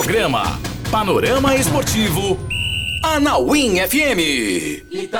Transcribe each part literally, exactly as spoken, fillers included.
Programa Panorama Esportivo Anauim F M.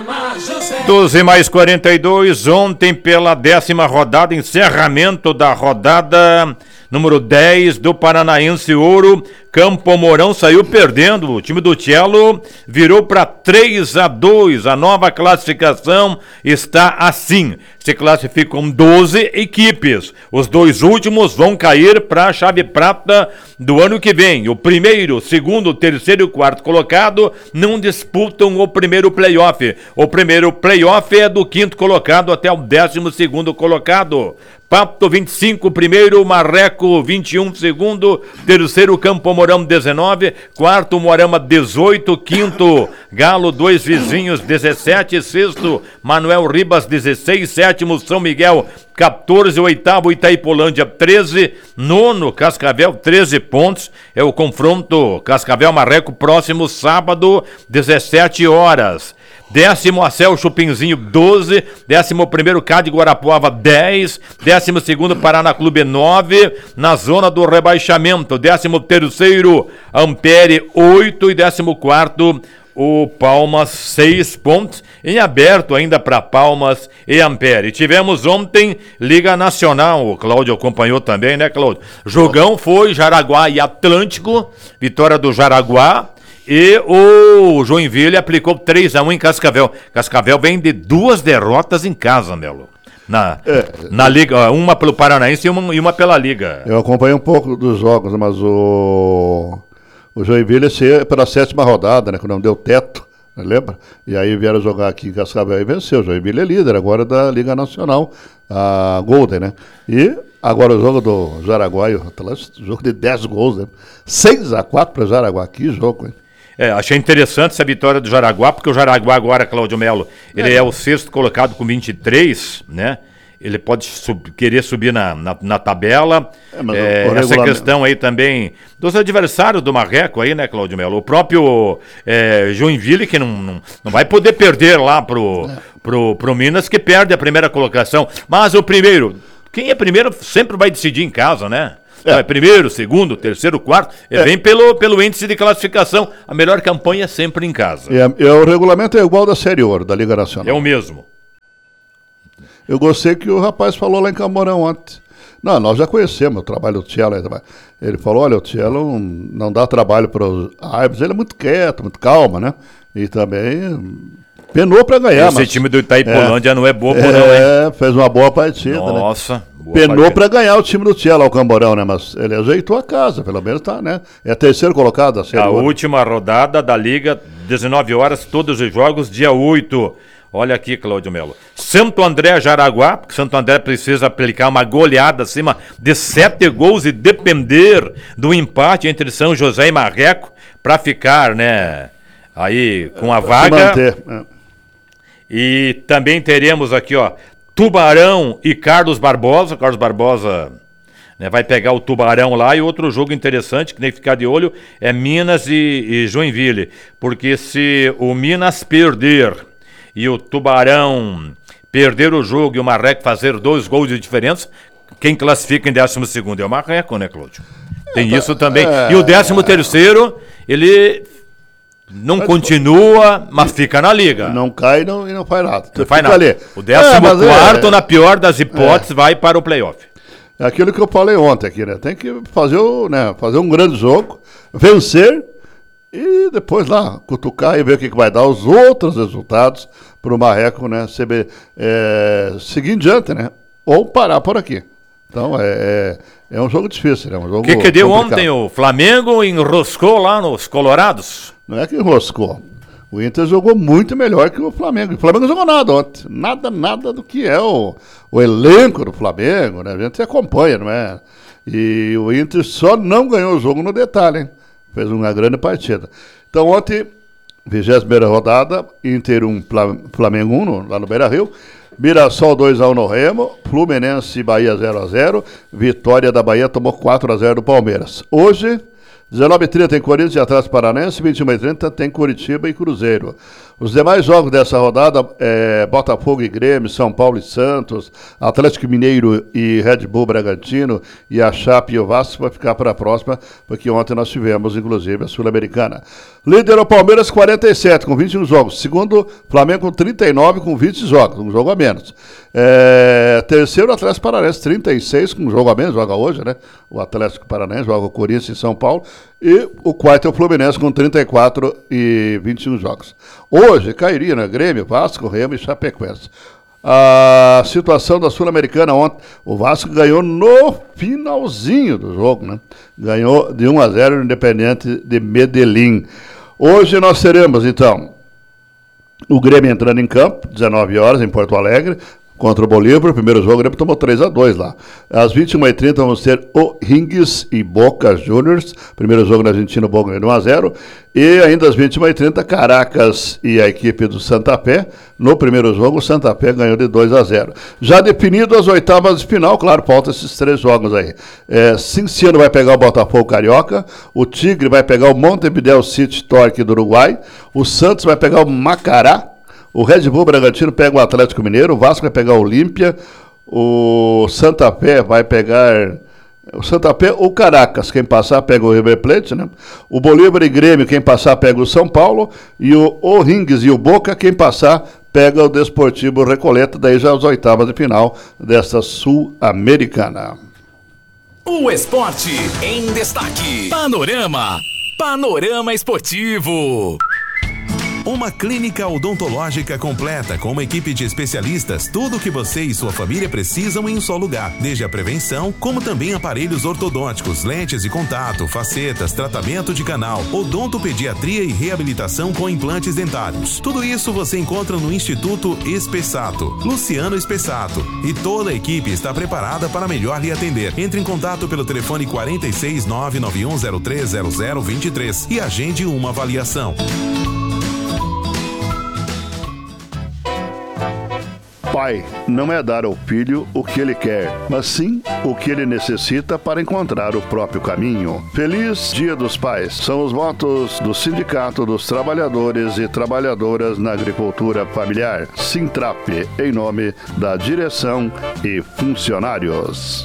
doze mais quarenta e dois, ontem pela décima rodada, encerramento da rodada número dez do Paranaense Ouro, Campo Mourão saiu perdendo, o time do Cello virou para três a dois, a nova classificação está assim, se classificam doze equipes, os dois últimos vão cair para a chave prata do ano que vem, o primeiro, segundo, terceiro e quarto colocado não disputam o primeiro playoff, o primeiro playoff é do quinto colocado até o décimo segundo colocado. Pato vinte e cinco, primeiro, Marreco vinte e um, segundo, terceiro, Campo Mourão dezenove, quarto, Moarama dezoito, quinto, Galo, dois vizinhos dezessete, sexto, Manuel Ribas dezesseis, sétimo, São Miguel quatorze, oitavo, Itaipolândia treze, nono, Cascavel treze pontos, é o confronto Cascavel-Marreco próximo sábado, dezessete horas. Décimo, Acel Chupinzinho, doze. Décimo primeiro, Cádiz Guarapuava, dez. Décimo segundo, Paraná Clube, nove. Na zona do rebaixamento. Décimo terceiro, Ampere, oito. E décimo quarto, o Palmas, seis pontos. Em aberto ainda para Palmas e Ampere. Tivemos ontem Liga Nacional. O Cláudio acompanhou também, né, Cláudio? Jogão foi Jaraguá e Atlântico. Vitória do Jaraguá. E o Joinville aplicou três a um em Cascavel. Cascavel vem de duas derrotas em casa, Melo. Na, é, na Liga, uma pelo Paranaense e uma, e uma pela Liga. Eu acompanhei um pouco dos jogos, mas o, o Joinville é pela sétima rodada, né? Que não deu teto, lembra? E aí vieram jogar aqui em Cascavel e venceu. O Joinville é líder agora da Liga Nacional, a Golden, né? E agora o jogo do Jaraguá, o jogo de dez gols, né? seis a quatro para Jaraguá, que jogo, hein? É, achei interessante essa vitória do Jaraguá, porque o Jaraguá agora, Cláudio Melo, ele é, é o sexto colocado com vinte e três, né? Ele pode sub, querer subir na, na, na tabela. É, é, essa regulamento... questão aí também dos adversários do Marreco aí, né, Cláudio Melo? O próprio é, Joinville, que não, não, não vai poder perder lá pro, é. pro, pro Minas, que perde a primeira colocação. Mas o primeiro, quem é primeiro sempre vai decidir em casa, né? É. É primeiro, segundo, terceiro, quarto, é. Vem pelo, pelo índice de classificação. A melhor campanha é sempre em casa. É, é, o regulamento é igual da Série Ouro, da Liga Nacional. É o mesmo. Eu gostei que o rapaz falou lá em Camorão ontem. Não, nós já conhecemos o trabalho do Cello. Ele falou, olha, o Cello não dá trabalho para os árbitros, ele é muito quieto, muito calma, né? E também penou para ganhar. Esse mas... time do Itaipolândia é, não é bobo, é, não, hein? É, fez uma boa partida, Nossa, né? Boa Penou para ganhar o time do Cello, o Camborão, né? Mas ele ajeitou a casa, pelo menos tá, né? É terceiro colocado. A, a última rodada da Liga, dezenove horas, todos os jogos, dia oito. Olha aqui, Cláudio Melo. Santo André, Jaraguá, porque Santo André precisa aplicar uma goleada acima de sete gols e depender do empate entre São José e Marreco para ficar, né? Aí com a vaga. Manter. É. E também teremos aqui, ó, Tubarão e Carlos Barbosa. Carlos Barbosa, né, vai pegar o Tubarão lá. E outro jogo interessante que tem que ficar de olho é Minas e, e Joinville. Porque se o Minas perder e o Tubarão perder o jogo e o Marreco fazer dois gols de diferença, quem classifica em décimo segundo é o Marreco, né, Cláudio? Tem é, isso também. É, e o décimo terceiro, ele não mas, continua, mas fica na liga. Não cai não, e não faz nada. Não faz nada. Ali. O décimo é, quarto, é, na pior das hipóteses, é. vai para o playoff. É aquilo que eu falei ontem aqui, né? Tem que fazer, o, né, fazer um grande jogo, vencer e depois lá cutucar e ver o que, que vai dar os outros resultados para o Marreco, né? Se, é, seguir em diante, né? Ou parar por aqui. Então é, é, é um jogo difícil, né? Um jogo que que deu complicado. Ontem? O Flamengo enroscou lá nos Colorados? Não é que enroscou. O Inter jogou muito melhor que o Flamengo. O Flamengo não jogou nada ontem. Nada, nada do que é o, o elenco do Flamengo, né? A gente acompanha, não é? E o Inter só não ganhou o jogo no detalhe, hein? Fez uma grande partida. Então ontem, vigésima primeira rodada, Inter um, Flamengo um, lá no Beira-Rio. Mirassol dois a um no Remo, Fluminense e Bahia zero a zero, vitória da Bahia tomou quatro a zero do Palmeiras. Hoje, dezenove e trinta tem Corinthians e Atlético Paranaense, vinte e uma e trinta tem Curitiba e Cruzeiro. Os demais jogos dessa rodada, é, Botafogo e Grêmio, São Paulo e Santos, Atlético Mineiro e Red Bull Bragantino, e a Chape e o Vasco vai ficar para a próxima, porque ontem nós tivemos, inclusive, a Sul-Americana. Líder é o Palmeiras, quarenta e sete, com vinte e um jogos. Segundo, Flamengo com trinta e nove, com vinte jogos, um jogo a menos. É, terceiro, Atlético Paranaense, trinta e seis, com um jogo a menos, joga hoje, né? O Atlético Paranaense joga o Corinthians e São Paulo. E o quarto é o Fluminense, com trinta e quatro e vinte e um jogos. Hoje cairia, né? Grêmio, Vasco, Remo e Chapecoense. A situação da Sul-Americana ontem, o Vasco ganhou no finalzinho do jogo, né? Ganhou de um a zero no Independiente de Medellín. Hoje nós teremos, então, o Grêmio entrando em campo, dezenove horas, em Porto Alegre, contra o Bolívar. O primeiro jogo, o Grêmio tomou três a dois lá. Às vinte e uma e trinta vamos ter o Ringues e Boca Juniors. Primeiro jogo na Argentina, o Boca ganhou um a zero. E ainda às vinte e uma e trinta, Caracas e a equipe do Santa Fé. No primeiro jogo, o Santa Fé ganhou de dois a zero. Já definido as oitavas de final, claro, faltam esses três jogos aí. É, Cinciano vai pegar o Botafogo Carioca, o Tigre vai pegar o Montevideo City Torque do Uruguai, o Santos vai pegar o Macará, o Red Bull Bragantino pega o Atlético Mineiro, o Vasco vai pegar o Olímpia, o Santa Fé vai pegar o Santa Fé ou Caracas, quem passar pega o River Plate, né? O Bolívar e Grêmio, quem passar pega o São Paulo, e o O'Ringues e o Boca, quem passar pega o Desportivo Recoleta, daí já as oitavas de final desta Sul-Americana. O esporte em destaque. Panorama. Panorama Esportivo. Uma clínica odontológica completa com uma equipe de especialistas, tudo o que você e sua família precisam em um só lugar, desde a prevenção, como também aparelhos ortodônticos, lentes de contato, facetas, tratamento de canal, odontopediatria e reabilitação com implantes dentários. Tudo isso você encontra no Instituto Espessato, Luciano Espessato, e toda a equipe está preparada para melhor lhe atender. Entre em contato pelo telefone quarenta e seis, nove nove um zero três zero zero dois três e agende uma avaliação. Pai não é dar ao filho o que ele quer, mas sim o que ele necessita para encontrar o próprio caminho. Feliz Dia dos Pais. São os votos do Sindicato dos Trabalhadores e Trabalhadoras na Agricultura Familiar, Sintrap, em nome da direção e funcionários.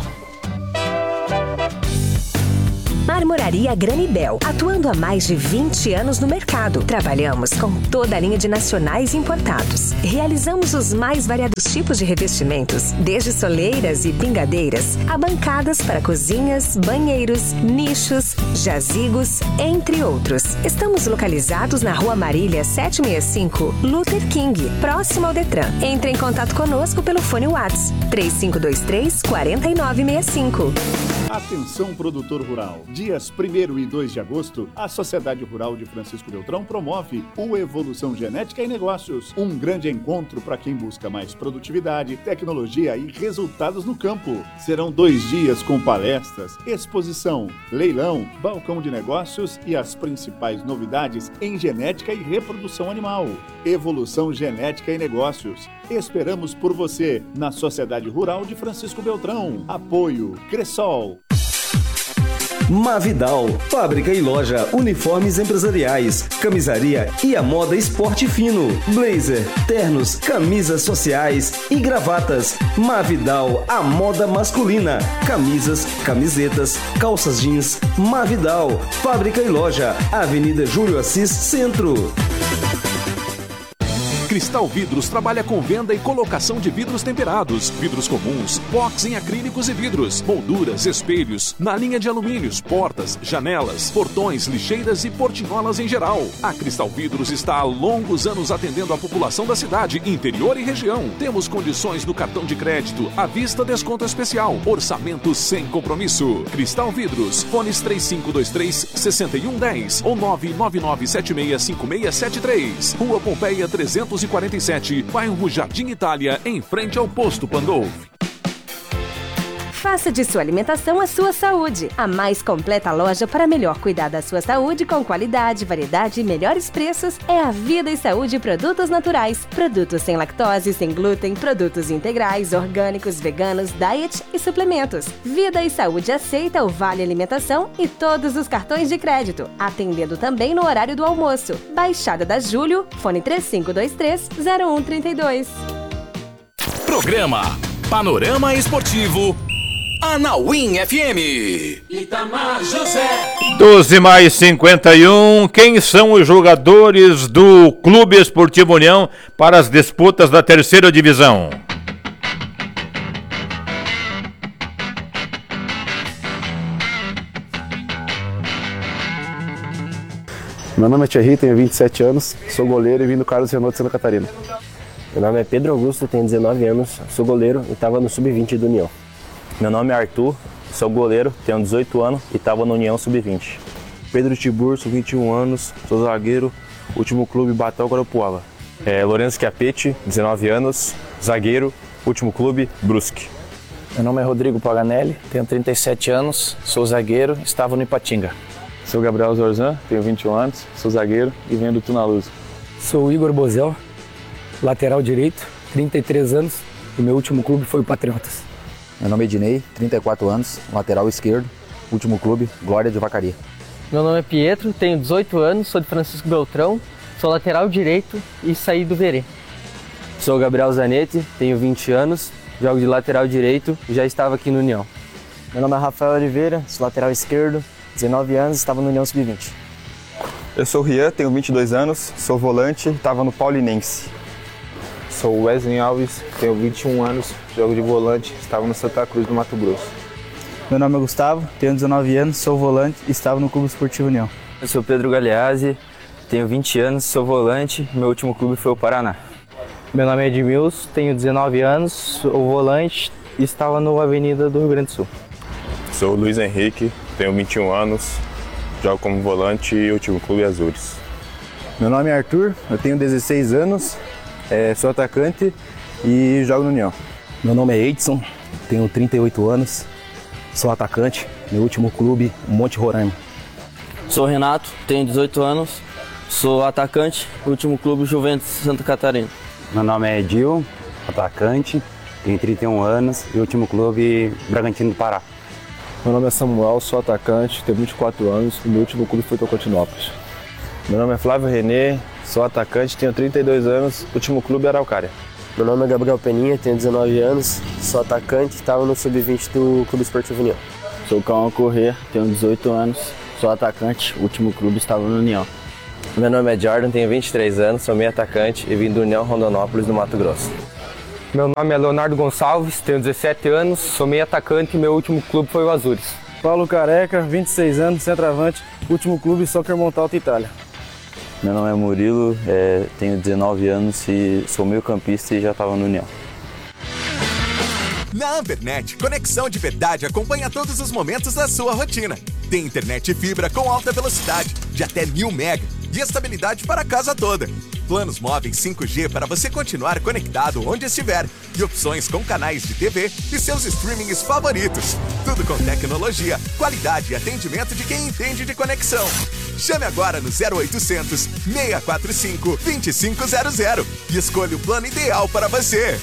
Marmoraria Granibel, atuando há mais de vinte anos no mercado. Trabalhamos com toda a linha de nacionais importados. Realizamos os mais variados tipos de revestimentos, desde soleiras e pingadeiras, a bancadas para cozinhas, banheiros, nichos, jazigos, entre outros. Estamos localizados na Rua Marília setecentos e sessenta e cinco, Luther King, próximo ao Detran. Entre em contato conosco pelo fone WhatsApp três cinco dois três, quatro nove seis cinco. Atenção, produtor rural. Dias primeiro e dois de agosto, a Sociedade Rural de Francisco Beltrão promove o Evolução Genética e Negócios, um grande encontro para quem busca mais produtividade, tecnologia e resultados no campo. Serão dois dias com palestras, exposição, leilão, balcão de negócios e as principais novidades em genética e reprodução animal. Evolução Genética e Negócios. Esperamos por você na Sociedade Rural de Francisco Beltrão. Apoio Cressol. Mavidal, fábrica e loja, uniformes empresariais, camisaria e a moda esporte fino, blazer, ternos, camisas sociais e gravatas. Mavidal, a moda masculina, camisas, camisetas, calças jeans. Mavidal, fábrica e loja, Avenida Júlio Assis, Centro. Cristal Vidros trabalha com venda e colocação de vidros temperados, vidros comuns, box em acrílicos e vidros, molduras, espelhos, na linha de alumínios, portas, janelas, portões, lixeiras e portinholas em geral. A Cristal Vidros está há longos anos atendendo a população da cidade, interior e região. Temos condições no cartão de crédito, à vista desconto especial, orçamento sem compromisso. Cristal Vidros, fones três cinco dois três, seis um um zero ou nove nove nove sete seis cinco seis sete três. Rua Pompeia trezentos e quarenta e sete, bairro Jardim Itália, em frente ao Posto Pandolfo. Faça de sua alimentação a sua saúde. A mais completa loja para melhor cuidar da sua saúde com qualidade, variedade e melhores preços é a Vida e Saúde Produtos Naturais. Produtos sem lactose, sem glúten, produtos integrais, orgânicos, veganos, diet e suplementos. Vida e Saúde aceita o Vale Alimentação e todos os cartões de crédito, atendendo também no horário do almoço. Baixada da Júlio, fone três cinco dois três, zero um três dois. Programa Panorama Esportivo Anauim F M. Itamar José. doze mais cinquenta e um. Quem são os jogadores do Clube Esportivo União para as disputas da terceira divisão? Meu nome é Thierry, tenho vinte e sete anos, sou goleiro e vim do Carlos Renault de Santa Catarina. Meu nome é Pedro Augusto, tenho dezenove anos, sou goleiro e estava no sub vinte do União. Meu nome é Arthur, sou goleiro, tenho dezoito anos e estava no União sub vinte. Pedro Tiburcio, vinte e um anos, sou zagueiro, último clube Batel Guarapuava. É, Lourenço Chiapetti, dezenove anos, zagueiro, último clube Brusque. Meu nome é Rodrigo Paganelli, tenho trinta e sete anos, sou zagueiro, estava no Ipatinga. Sou Gabriel Zorzan, tenho vinte e um anos, sou zagueiro e venho do Tunaluz. Sou Igor Bozel, lateral direito, trinta e três anos, e meu último clube foi o Patriotas. Meu nome é Ednei, trinta e quatro anos, lateral esquerdo, último clube Glória de Vacaria. Meu nome é Pietro, tenho dezoito anos, sou de Francisco Beltrão, sou lateral direito e saí do Verê. Sou Gabriel Zanetti, tenho vinte anos, jogo de lateral direito e já estava aqui no União. Meu nome é Rafael Oliveira, sou lateral esquerdo, dezenove anos, estava no União sub vinte. Eu sou o Rian, tenho vinte e dois anos, sou volante, estava no Paulinense. Sou Wesley Alves, tenho vinte e um anos, jogo de volante, estava no Santa Cruz do Mato Grosso. Meu nome é Gustavo, tenho dezenove anos, sou volante e estava no Clube Esportivo União. Eu sou Pedro Galeazzi, tenho vinte anos, sou volante, meu último clube foi o Paraná. Meu nome é Edmilson, tenho dezenove anos, sou volante e estava no Avenida do Rio Grande do Sul. Sou o Luiz Henrique, tenho vinte e um anos, jogo como volante e último clube Azures. Meu nome é Arthur, eu tenho dezesseis anos, é, sou atacante e jogo no União. Meu nome é Edson, tenho trinta e oito anos, sou atacante, meu último clube, Monte Roraima. Sou Renato, tenho dezoito anos, sou atacante, último clube Juventus Santa Catarina. Meu nome é Edil, atacante, tenho trinta e um anos e último clube Bragantino do Pará. Meu nome é Samuel, sou atacante, tenho vinte e quatro anos e meu último clube foi Tocantinópolis. Meu nome é Flávio Renê, sou atacante, tenho trinta e dois anos, último clube é Araucária. Meu nome é Gabriel Peninha, tenho dezenove anos, sou atacante, estava no sub vinte do Clube Esportivo União. Sou Cauã Corrêa, tenho dezoito anos, sou atacante, último clube estava no União. Meu nome é Jordan, tenho vinte e três anos, sou meio atacante e vim do União Rondonópolis, do Mato Grosso. Meu nome é Leonardo Gonçalves, tenho dezessete anos, sou meio atacante e meu último clube foi o Azures. Paulo Careca, vinte e seis anos, centroavante, último clube Soccer Montalto, Itália. Meu nome é Murilo, é, tenho dezenove anos e sou meio campista e já estava no União. Na Ampernet, conexão de verdade acompanha todos os momentos da sua rotina. Tem internet e fibra com alta velocidade, de até mil mega, e estabilidade para a casa toda. Planos móveis cinco G para você continuar conectado onde estiver. E opções com canais de T V e seus streamings favoritos. Tudo com tecnologia, qualidade e atendimento de quem entende de conexão. Chame agora no zero oitocentos, seis quatro cinco, dois cinco zero zero e escolha o plano ideal para você.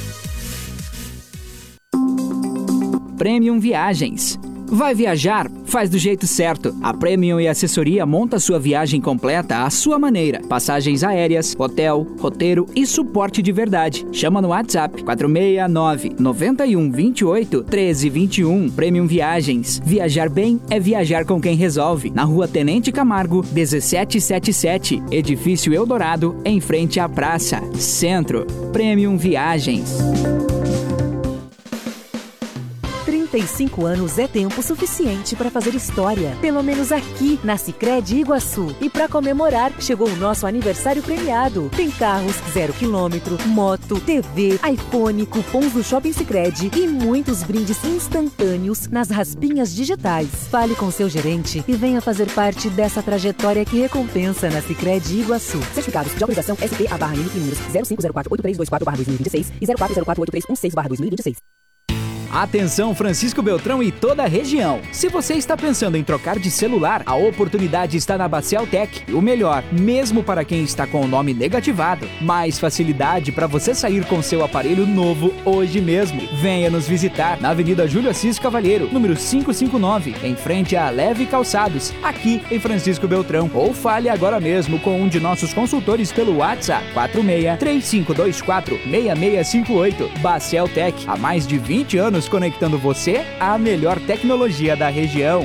Premium Viagens. Vai viajar? Faz do jeito certo. A Premium e Assessoria monta sua viagem completa à sua maneira. Passagens aéreas, hotel, roteiro e suporte de verdade. Chama no WhatsApp quatro seis nove, nove um dois oito, um três dois um. Premium Viagens. Viajar bem é viajar com quem resolve. Na Rua Tenente Camargo, dezessete setenta e sete. Edifício Eldorado, em frente à praça. Centro. Premium Viagens. trinta e cinco anos é tempo suficiente para fazer história, pelo menos aqui na Sicredi Iguaçu. E para comemorar, chegou o nosso aniversário premiado. Tem carros zero quilômetro, moto, T V, iPhone, cupons do Shopping Sicredi e muitos brindes instantâneos nas raspinhas digitais. Fale com seu gerente e venha fazer parte dessa trajetória que recompensa na Sicredi Iguaçu. Certificados de autorização S P A barra N números zero cinco zero quatro oito três dois quatro barra dois mil e vinte e seis e zero quatro zero quatro oito três um seis barra dois mil e vinte e seis. Atenção Francisco Beltrão e toda a região. Se você está pensando em trocar de celular, a oportunidade está na Bacel Tech. E o melhor, mesmo para quem está com o nome negativado, mais facilidade para você sair com seu aparelho novo hoje mesmo. Venha nos visitar na Avenida Júlio Assis Cavalheiro, número quinhentos e cinquenta e nove, em frente a Leve Calçados, aqui em Francisco Beltrão. Ou fale agora mesmo com um de nossos consultores pelo WhatsApp quatro seis, três cinco dois quatro, seis seis cinco oito. Bacel Tech, há mais de vinte anos conectando você à melhor tecnologia da região.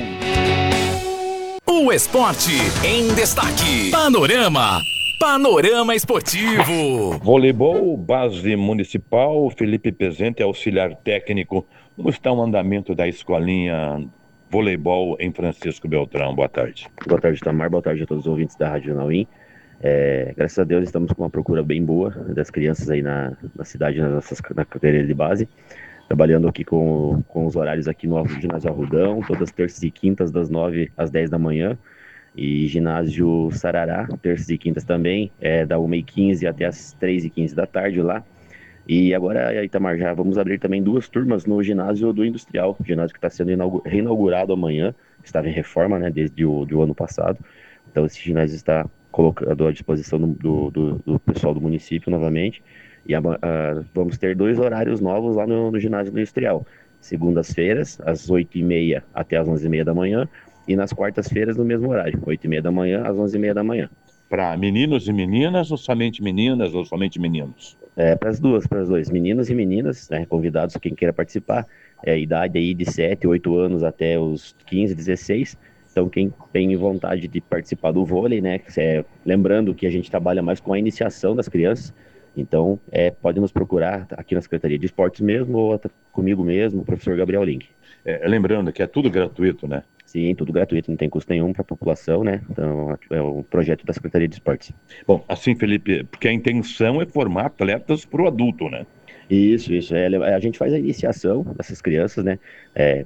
O esporte em destaque. Panorama. Panorama Esportivo. Voleibol, base municipal. Felipe Pezente, auxiliar técnico. Como está o andamento da escolinha voleibol em Francisco Beltrão? Boa tarde. Boa tarde, Tamar. Boa tarde a todos os ouvintes da Rádio Nauim. É, graças a Deus estamos com uma procura bem boa das crianças aí na, na cidade, nas nossas, na categoria de base. Trabalhando aqui com, com os horários aqui no ginásio Arrudão, todas terças e quintas, das nove às dez da manhã. E ginásio Sarará, terças e quintas também, é da uma e quinze até as três e quinze da tarde lá. E agora, Itamar, já vamos abrir também duas turmas no ginásio do Industrial, ginásio que está sendo reinaugurado amanhã, estava em reforma, né, desde o do ano passado. Então esse ginásio está colocado à disposição do, do, do pessoal do município novamente. E a, a, vamos ter dois horários novos lá no, no ginásio industrial. Segundas-feiras, às oito e meia até às onze e meia da manhã. E nas quartas-feiras, no mesmo horário, oito e meia da manhã às onze e meia da manhã. Para meninos e meninas, ou somente meninas, ou somente meninos? É, para as duas, para as duas. Meninos e meninas, né, convidados, quem queira participar. É a idade aí de sete, oito anos até os quinze, dezesseis. Então, quem tem vontade de participar do vôlei, né? É, lembrando que a gente trabalha mais com a iniciação das crianças. Então, é, pode nos procurar aqui na Secretaria de Esportes mesmo, ou comigo mesmo, o professor Gabriel Link. É, lembrando que é tudo gratuito, né? Sim, tudo gratuito, não tem custo nenhum para a população, né? Então, é um projeto da Secretaria de Esportes. Bom, assim, Felipe, porque a intenção é formar atletas para o adulto, né? Isso, isso. É, a gente faz a iniciação dessas crianças, né? É,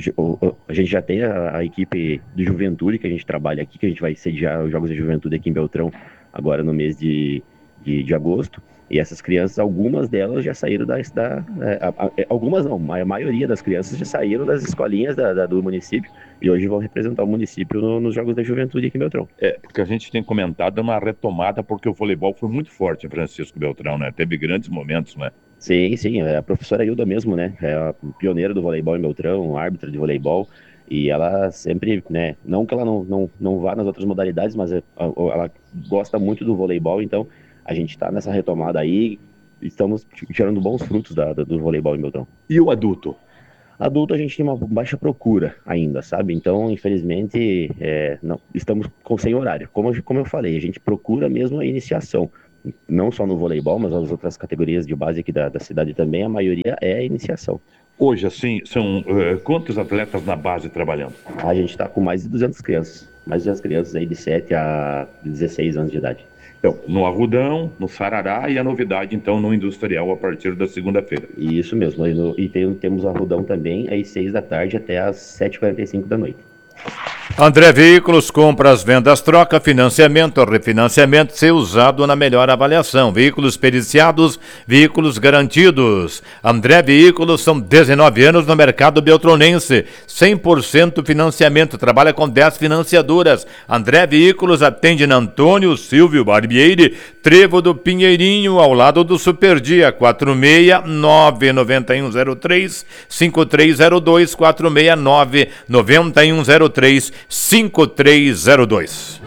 a gente já tem a, a equipe de juventude que a gente trabalha aqui, que a gente vai sediar os Jogos de Juventude aqui em Beltrão agora no mês de, de, de agosto. E essas crianças, algumas delas já saíram da... da a, a, algumas não, a maioria das crianças já saíram das escolinhas da, da, do município e hoje vão representar o município no, nos Jogos da Juventude aqui em Beltrão. É, porque a gente tem comentado uma retomada, porque o voleibol foi muito forte em Francisco Beltrão, né? Teve grandes momentos, né? Sim, sim. A professora Hilda mesmo, né? É a pioneira do voleibol em Beltrão, árbitra de voleibol. E ela sempre, né? Não que ela não, não, não vá nas outras modalidades, mas ela gosta muito do voleibol, então... A gente está nessa retomada aí, estamos tirando bons frutos da, da, do voleibol em Beltrão. E o adulto? Adulto a gente tem uma baixa procura ainda, sabe? Então, infelizmente, é, não, estamos com sem horário. Como, como eu falei, a gente procura mesmo a iniciação. Não só no voleibol, mas nas outras categorias de base aqui da, da cidade também, a maioria é a iniciação. Hoje, assim, são uh, quantos atletas na base trabalhando? A gente está com mais de duzentas crianças. Mais de duzentas crianças aí de sete a dezesseis anos de idade. Então, no Arrudão, no Sarará e a novidade, então, no Industrial a partir da segunda-feira. Isso mesmo, e, no, e tem, temos Arrudão também, às seis da tarde até às sete e quarenta e cinco da noite. André Veículos, compras, vendas, troca, financiamento, refinanciamento, ser usado na melhor avaliação. Veículos periciados, veículos garantidos. André Veículos, são dezenove anos no mercado beltronense. cem por cento financiamento, trabalha com dez financiadoras. André Veículos atende na Antônio Silvio Barbieri, Trevo do Pinheirinho, ao lado do Superdia. quatro seis nove nove um zero três cinco três zero dois, quatro seis nove nove um zero três cinco três zero dois.